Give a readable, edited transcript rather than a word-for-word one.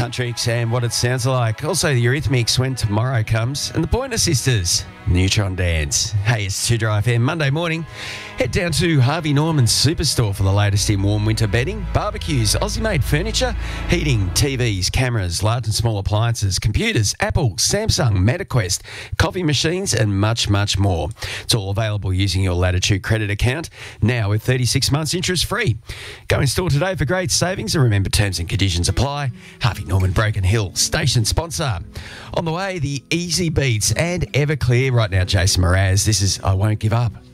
Country and what it sounds like. Also, the Eurythmics when tomorrow comes. And the Pointer Sisters, Neutron Dance. Hey, it's 2 Dry FM Monday morning. Head down to Harvey Norman's Superstore for the latest in warm winter bedding, barbecues, Aussie-made furniture, heating, TVs, cameras, large and small appliances, computers, Apple, Samsung, MetaQuest, coffee machines and much, much more. It's all available using your Latitude credit account, now with 36 months interest-free. Go in store today for great savings and remember terms and conditions apply. Harvey Norman Broken Hill, station sponsor. On the way, the Easy Beats and Everclear. Right now, Jason Mraz. This is I Won't Give Up.